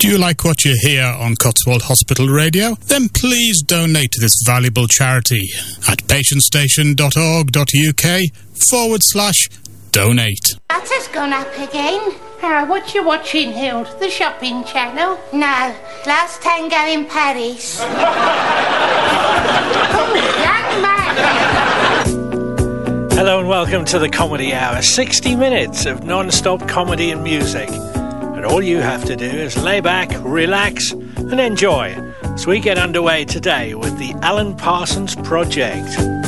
Do you like what you hear on Cotswold Hospital Radio? Then please donate to this valuable charity at patientstation.org.uk/donate. That has gone up again. What you watching, Hild? The shopping channel? No, Last Tango in Paris. Young man! Hello and welcome to the Comedy Hour. 60 minutes of non-stop comedy and music. And all you have to do is lay back, relax and enjoy as we get underway today with the Alan Parsons Project.